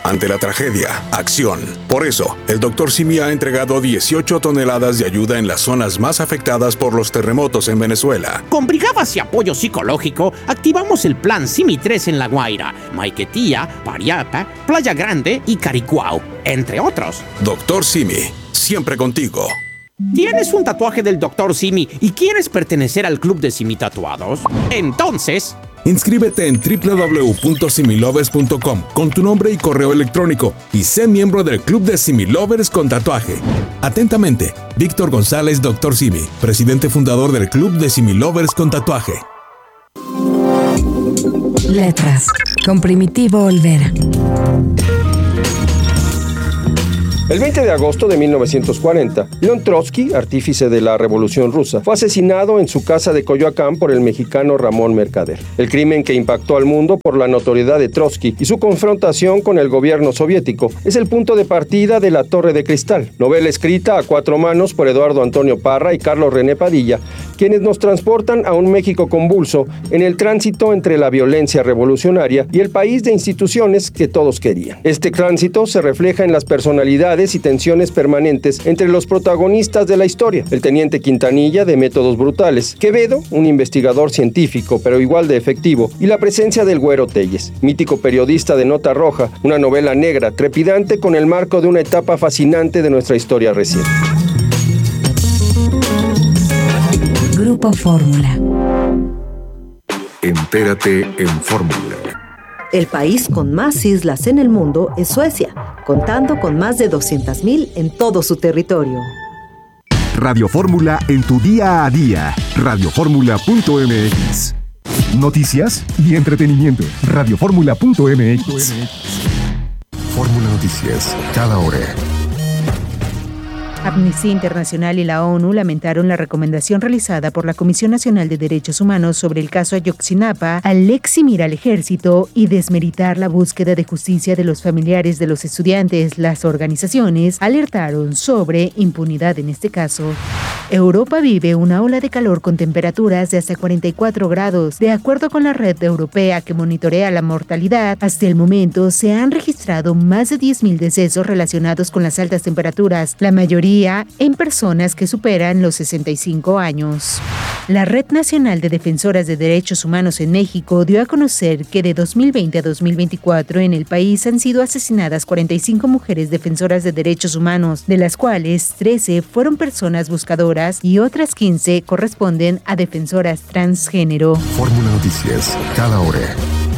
Ante la tragedia, acción. Por eso, el Dr. Simi ha entregado 18 toneladas de ayuda en las zonas más afectadas por los terremotos en Venezuela. Con brigadas y apoyo psicológico, activamos el plan Simi 3 en La Guaira, Maiquetía, Pariapa, Playa Grande y Caricuao, entre otros. Dr. Simi, siempre contigo. ¿Tienes un tatuaje del Dr. Simi y quieres pertenecer al club de Simi Tatuados? Entonces, inscríbete en www.similovers.com con tu nombre y correo electrónico y sé miembro del club de Similovers con tatuaje. Atentamente, Víctor González, Dr. Simi, presidente fundador del club de Similovers con tatuaje. Letras, con Primitivo Olvera. El 20 de agosto de 1940, León Trotsky, artífice de la Revolución Rusa, fue asesinado en su casa de Coyoacán por el mexicano Ramón Mercader. El crimen que impactó al mundo por la notoriedad de Trotsky y su confrontación con el gobierno soviético es el punto de partida de La Torre de Cristal, novela escrita a cuatro manos por Eduardo Antonio Parra y Carlos René Padilla, quienes nos transportan a un México convulso en el tránsito entre la violencia revolucionaria y el país de instituciones que todos querían. Este tránsito se refleja en las personalidades y tensiones permanentes entre los protagonistas de la historia: el teniente Quintanilla, de métodos brutales; Quevedo, un investigador científico pero igual de efectivo; y la presencia del Güero Telles, mítico periodista de Nota Roja, una novela negra trepidante con el marco de una etapa fascinante de nuestra historia reciente. Grupo Fórmula. Entérate en Fórmula. El país con más islas en el mundo es Suecia, contando con más de 200,000 en todo su territorio. Radio Fórmula en tu día a día. Radioformula.mx. Noticias y entretenimiento. Radioformula.mx. Fórmula Noticias, cada hora. Amnistía Internacional y la ONU lamentaron la recomendación realizada por la Comisión Nacional de Derechos Humanos sobre el caso Ayotzinapa al eximir al ejército y desmeritar la búsqueda de justicia de los familiares de los estudiantes. Las organizaciones alertaron sobre impunidad en este caso. Europa vive una ola de calor con temperaturas de hasta 44 grados. De acuerdo con la red europea que monitorea la mortalidad, hasta el momento se han registrado más de 10,000 decesos relacionados con las altas temperaturas, la mayoría en personas que superan los 65 años. La Red Nacional de Defensoras de Derechos Humanos en México dio a conocer que de 2020 a 2024 en el país han sido asesinadas 45 mujeres defensoras de derechos humanos, de las cuales 13 fueron personas buscadoras y otras 15 corresponden a defensoras transgénero. Fórmula Noticias, cada hora.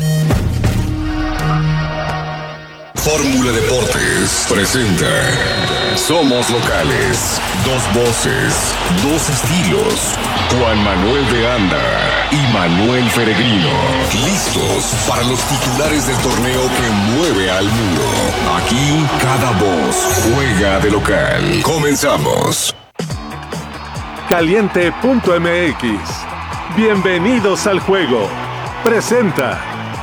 Fórmula Deportes presenta Somos Locales. Dos voces, dos estilos. Juan Manuel de Anda y Manuel Peregrino. Listos para los titulares del torneo que mueve al mundo. Aquí cada voz juega de local. Comenzamos. Caliente.mx. Bienvenidos al juego. Presenta.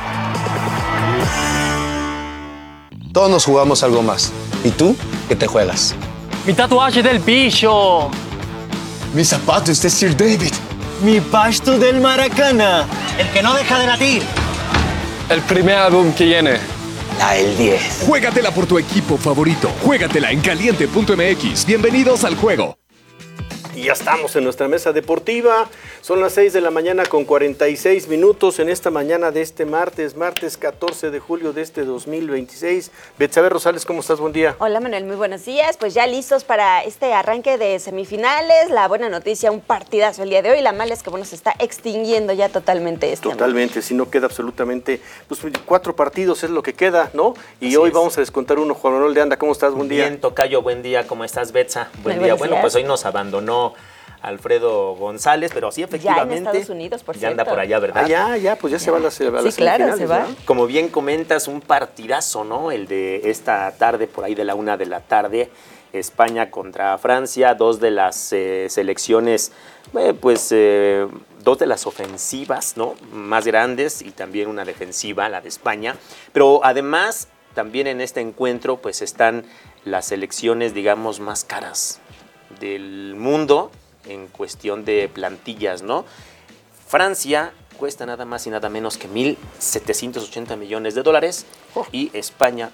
Todos nos jugamos algo más. ¿Y tú qué te juegas? Mi tatuaje del bicho. Mis zapatos de Sir David. Mi pasto del Maracana. El que no deja de latir. El primer álbum que viene. El 10. Juégatela por tu equipo favorito. Juégatela en Caliente.mx. Bienvenidos al juego. Y ya estamos en nuestra mesa deportiva. Son las 6 de la mañana con 46 minutos en esta mañana de este martes 14 de julio de este 2026. Betsabe Rosales, ¿cómo estás? Buen día. Hola Manuel, muy buenos días. Pues ya listos para este arranque de semifinales. La buena noticia, un partidazo el día de hoy. La mala es que se está extinguiendo ya totalmente este. Totalmente, si no queda absolutamente, pues 4 partidos es lo que queda, ¿no? Y así hoy vamos a descontar uno. Juan Manuel de Anda, ¿cómo estás? Buen día. Bien, tocayo, buen día. ¿Cómo estás, Betsa? Buen día. Bueno, pues hoy nos abandonó Alfredo González, pero sí, efectivamente. Ya en Estados Unidos, por cierto. Ya anda por allá, ¿verdad? Pues ya se va a las sí, claro, se va. ¿no? Como bien comentas, un partidazo, ¿no? El de esta tarde, por ahí de la 1 de la tarde, España contra Francia, dos de las selecciones, dos de las ofensivas, ¿no? Más grandes y también una defensiva, la de España. Pero además, también en este encuentro, pues están las selecciones, digamos, más caras del mundo en cuestión de plantillas, ¿no? Francia cuesta nada más y nada menos que $1,780 millones y España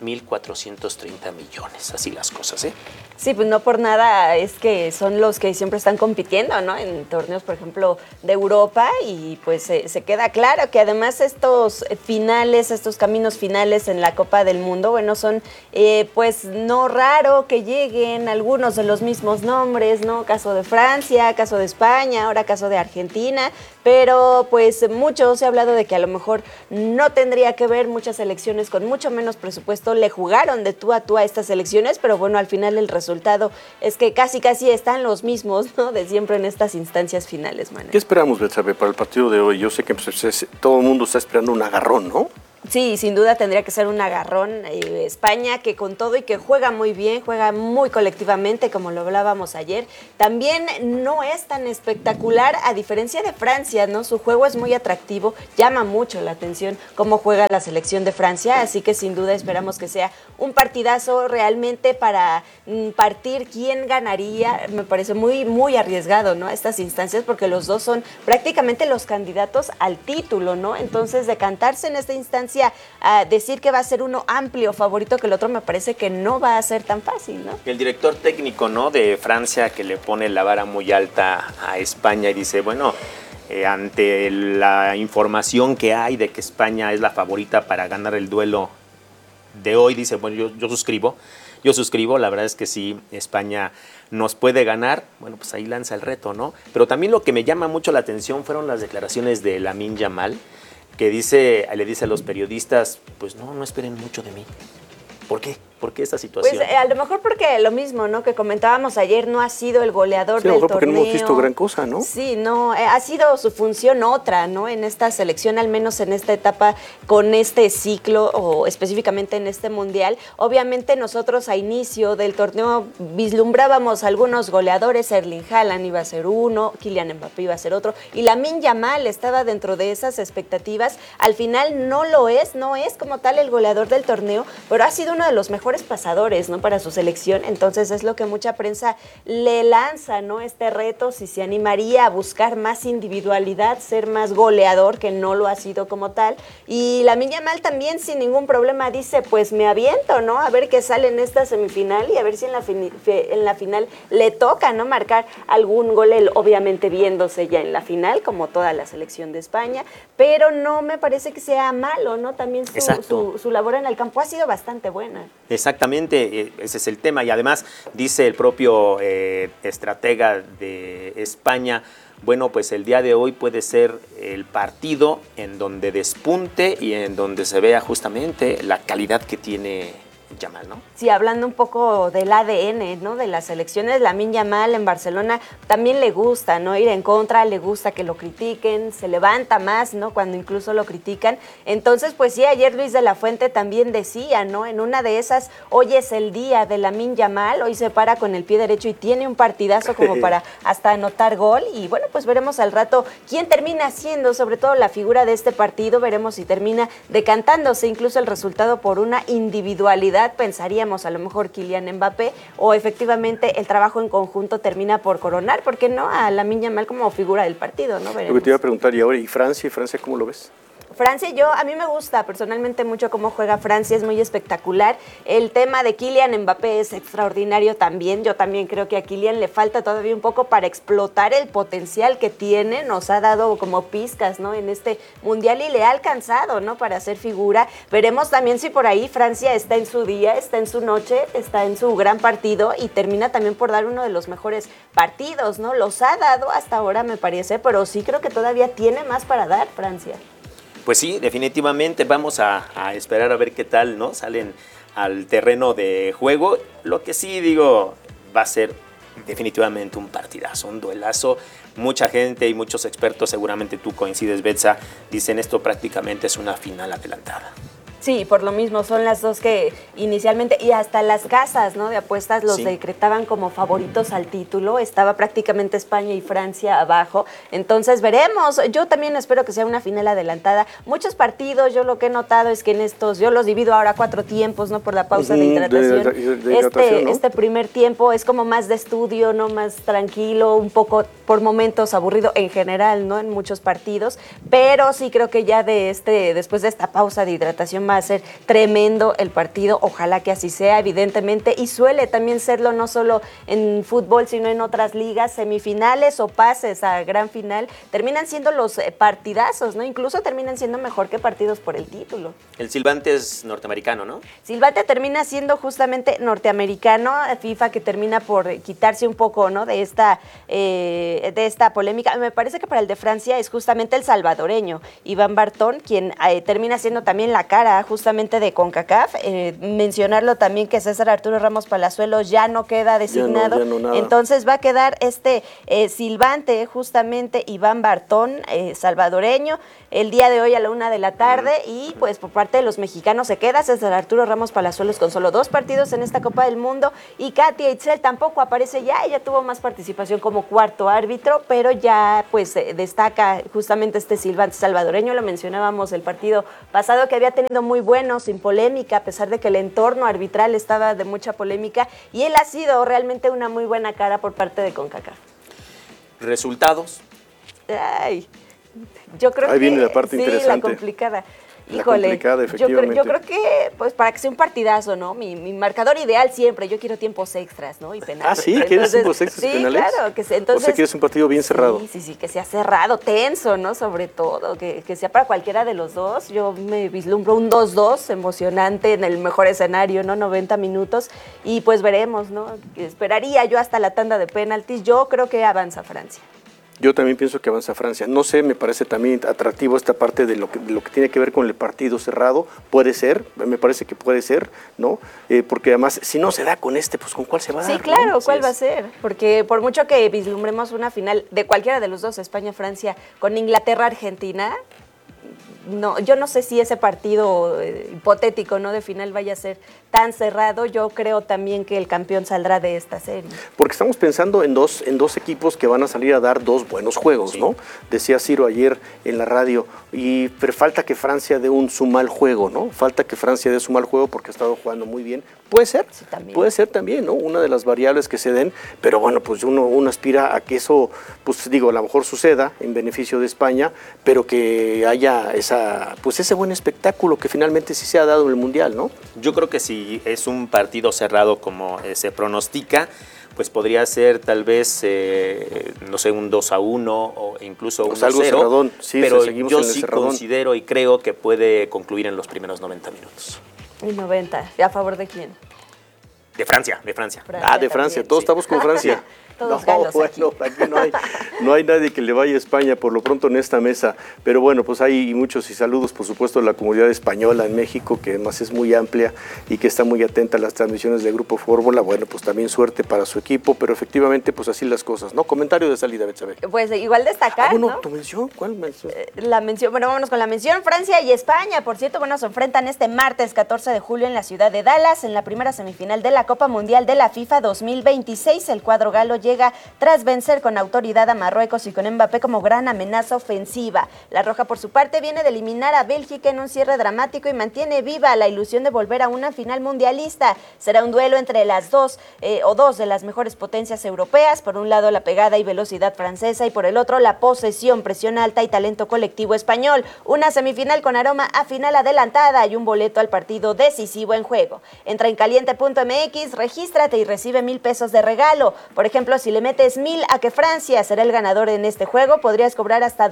1,430 millones. Así las cosas, ¿eh? Sí, pues no por nada es que son los que siempre están compitiendo, ¿no? En torneos, por ejemplo, de Europa, y pues se queda claro que además estos finales, estos caminos finales en la Copa del Mundo, bueno, son pues no raro que lleguen algunos de los mismos nombres, ¿no? Caso de Francia, caso de España, ahora caso de Argentina, pero pues mucho se ha hablado de que a lo mejor no tendría que ver, muchas selecciones con mucho menos presupuesto le jugaron de tú a tú a estas selecciones, pero bueno, al final el resultado es que casi están los mismos, ¿no? De siempre en estas instancias finales, Manuel. ¿Qué esperamos, Betsabe, para el partido de hoy? Yo sé que pues, todo el mundo está esperando un agarrón, ¿no? Sí, sin duda tendría que ser un agarrón. España, que con todo y que juega muy bien, juega muy colectivamente, como lo hablábamos ayer, también no es tan espectacular, a diferencia de Francia, ¿no? Su juego es muy atractivo, llama mucho la atención cómo juega la selección de Francia, así que sin duda esperamos que sea un partidazo realmente para partir quién ganaría. Me parece muy arriesgado, ¿no? Estas instancias, porque los dos son prácticamente los candidatos al título, ¿no? Entonces, decantarse en esta instancia a decir que va a ser uno amplio favorito que el otro, me parece que no va a ser tan fácil, ¿no? El director técnico, ¿no?, de Francia, que le pone la vara muy alta a España y dice, bueno, ante la información que hay de que España es la favorita para ganar el duelo de hoy, dice, bueno, yo suscribo, la verdad es que sí, España nos puede ganar, bueno, pues ahí lanza el reto, ¿no? Pero también lo que me llama mucho la atención fueron las declaraciones de Lamine Yamal, que le dice a los periodistas, pues no esperen mucho de mí. ¿Por qué? ¿Por qué esta situación? Pues a lo mejor porque lo mismo, ¿no?, que comentábamos ayer, no ha sido el goleador del torneo. Porque no hemos visto gran cosa, ¿no? Sí, no, ha sido su función otra, ¿no?, en esta selección, al menos en esta etapa, con este ciclo, o específicamente en este mundial. Obviamente nosotros a inicio del torneo vislumbrábamos algunos goleadores, Erling Haaland iba a ser uno, Kylian Mbappé iba a ser otro, y Lamine Yamal estaba dentro de esas expectativas. Al final no es como tal el goleador del torneo, pero ha sido uno de los mejores pasadores, ¿no?, para su selección. Entonces es lo que mucha prensa le lanza, ¿no?, este reto, si se animaría a buscar más individualidad, ser más goleador, que no lo ha sido como tal. Y Lamine Yamal también sin ningún problema dice, pues me aviento, ¿no?, a ver qué sale en esta semifinal y a ver si en la final le toca, ¿no?, marcar algún gol, él obviamente viéndose ya en la final, como toda la selección de España, pero no me parece que sea malo, ¿no? También su labor en el campo ha sido bastante buena. Exactamente, ese es el tema. Y además dice el propio estratega de España, bueno, pues el día de hoy puede ser el partido en donde despunte y en donde se vea justamente la calidad que tiene Yamal, ¿no? Sí, hablando un poco del ADN, ¿no?, de las selecciones, Lamine Yamal en Barcelona también le gusta, ¿no?, ir en contra, le gusta que lo critiquen, se levanta más, ¿no?, cuando incluso lo critican. Entonces, pues sí, ayer Luis de la Fuente también decía, ¿no?, en una de esas, hoy es el día de Lamine Yamal, hoy se para con el pie derecho y tiene un partidazo como para hasta anotar gol. Y bueno, pues veremos al rato quién termina siendo, sobre todo la figura de este partido. Veremos si termina decantándose incluso el resultado por una individualidad. Pensaríamos a lo mejor Kylian Mbappé, o efectivamente el trabajo en conjunto termina por coronar, ¿por qué no?, a Lamine Yamal como figura del partido, ¿no? Veremos. Lo que te iba a preguntar, y ahora, ¿y Francia cómo lo ves? Francia, a mí me gusta personalmente mucho cómo juega Francia, es muy espectacular. El tema de Kylian Mbappé es extraordinario también. Yo también creo que a Kylian le falta todavía un poco para explotar el potencial que tiene. Nos ha dado como pizcas, ¿no?, en este mundial, y le ha alcanzado, ¿no?, para hacer figura. Veremos también si por ahí Francia está en su día, está en su noche, está en su gran partido y termina también por dar uno de los mejores partidos, ¿no? Los ha dado hasta ahora, me parece, pero sí creo que todavía tiene más para dar Francia. Pues sí, definitivamente vamos a esperar a ver qué tal, ¿no?, salen al terreno de juego. Lo que sí digo, va a ser definitivamente un partidazo, un duelazo. Mucha gente y muchos expertos, seguramente tú coincides, Betsa, dicen esto prácticamente es una final adelantada. Sí, por lo mismo, son las dos que inicialmente, y hasta las casas, ¿no?, de apuestas los decretaban como favoritos al título. Estaba prácticamente España y Francia abajo. Entonces veremos. Yo también espero que sea una final adelantada. Muchos partidos, yo lo que he notado es que en estos, yo los divido ahora a 4 tiempos, ¿no?, por la pausa de hidratación. De hidratación, ¿no? Este primer tiempo es como más de estudio, ¿no?, más tranquilo, un poco por momentos aburrido en general, ¿no?, en muchos partidos. Pero sí creo que ya después de esta pausa de hidratación va a ser tremendo el partido, ojalá que así sea, evidentemente, y suele también serlo no solo en fútbol, sino en otras ligas, semifinales o pases a gran final, terminan siendo los partidazos, ¿no? Incluso terminan siendo mejor que partidos por el título. El silbante es norteamericano, ¿no? Silbante termina siendo justamente norteamericano, FIFA que termina por quitarse un poco, ¿no?, de esta polémica. Me parece que para el de Francia es justamente el salvadoreño, Iván Bartón, quien termina siendo también la cara justamente de CONCACAF. Mencionarlo también que César Arturo Ramos Palazuelos ya no queda designado, ya no nada. Entonces va a quedar silbante justamente Iván Bartón, salvadoreño, el día de hoy a la 1:00 p.m, y pues por parte de los mexicanos se queda César Arturo Ramos Palazuelos con solo 2 partidos en esta Copa del Mundo, y Katia Itzel tampoco aparece ya, ella tuvo más participación como cuarto árbitro, pero ya pues destaca justamente este silbante salvadoreño. Lo mencionábamos el partido pasado, que había tenido muy bueno, sin polémica, a pesar de que el entorno arbitral estaba de mucha polémica, y él ha sido realmente una muy buena cara por parte de CONCACAF. ¿Resultados? Ay, yo creo Ahí viene la parte sí, interesante. la complicada. Híjole, yo creo que pues para que sea un partidazo, ¿no? Mi marcador ideal siempre, yo quiero tiempos extras, ¿no? Y penales. Ah, ¿sí? ¿Quieres tiempos extras y penales? Sí, claro. Entonces, o sea, quieres un partido bien cerrado. Sí, que sea cerrado, tenso, ¿no? Sobre todo, que sea para cualquiera de los dos. Yo me vislumbro un 2-2 emocionante en el mejor escenario, ¿no? 90 minutos, y pues veremos, ¿no? Esperaría yo hasta la tanda de penaltis. Yo creo que avanza Francia. Yo también pienso que avanza Francia. No sé, me parece también atractivo esta parte de lo que tiene que ver con el partido cerrado. Puede ser, me parece que puede ser, ¿no? Porque además, si no se da con pues ¿con cuál se va a dar? Sí, claro, ¿no? ¿cuál va a ser? Porque por mucho que vislumbremos una final de cualquiera de los dos, España-Francia, con Inglaterra-Argentina, no, yo no sé si ese partido hipotético, ¿no?, de final vaya a ser tan cerrado. Yo creo también que el campeón saldrá de esta serie. Porque estamos pensando en dos equipos que van a salir a dar 2 buenos juegos, ¿no? Decía Ciro ayer en la radio, pero falta que Francia dé su mal juego, ¿no? Falta que Francia dé su mal juego porque ha estado jugando muy bien. Puede ser, sí, puede ser también, ¿no? Una de las variables que se den, pero bueno, pues uno aspira a que eso, pues digo, a lo mejor suceda en beneficio de España, pero que haya ese buen espectáculo que finalmente sí se ha dado en el Mundial, ¿no? Yo creo que si es un partido cerrado como se pronostica, pues podría ser tal vez, no sé, un 2-1 o incluso un 1-0, pero yo sí considero y creo que puede concluir en los primeros 90 minutos. Y 90, ¿a favor de quién? De Francia. De Francia, todos estamos con Francia. Todos galos bueno, aquí no hay nadie que le vaya a España por lo pronto en esta mesa, pero bueno, pues hay muchos y saludos por supuesto a la comunidad española en México, que además es muy amplia y que está muy atenta a las transmisiones de Grupo Fórmula. Bueno, pues también suerte para su equipo, pero efectivamente pues así las cosas, ¿no? Comentario de salida, Betsabe. Pues igual destacar, bueno, ¿no? ¿Tu mención? ¿Cuál mención? La mención, bueno, vámonos con la mención. Francia y España, por cierto, bueno, se enfrentan este martes 14 de julio en la ciudad de Dallas, en la primera semifinal de la Copa Mundial de la FIFA 2026. El cuadro galo llega tras vencer con autoridad a Marruecos y con Mbappé como gran amenaza ofensiva. La Roja, por su parte, viene de eliminar a Bélgica en un cierre dramático y mantiene viva la ilusión de volver a una final mundialista. Será un duelo entre las dos de las mejores potencias europeas. Por un lado, la pegada y velocidad francesa, y por el otro, la posesión, presión alta y talento colectivo español. Una semifinal con aroma a final adelantada y un boleto al partido decisivo en juego. Entra en caliente.mx, regístrate y recibe $1,000 de regalo. Por ejemplo, si le metes 1,000 a que Francia será el ganador en este juego, podrías cobrar hasta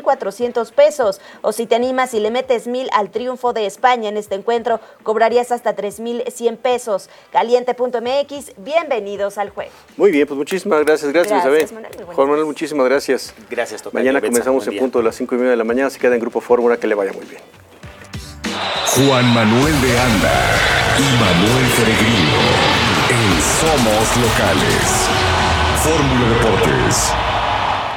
$2,400. O si te animas y le metes 1,000 al triunfo de España en este encuentro, cobrarías hasta $3,100. Caliente.mx, bienvenidos al juego. Muy bien, pues muchísimas gracias, Isabel. Juan Manuel, muchísimas gracias. Gracias, tocayo. Mañana comenzamos en punto de las 5:30 de la mañana, se queda en Grupo Fórmula, que le vaya muy bien. Juan Manuel de Anda y Manuel Peregrino en Somos Locales. Fórmula Deportes.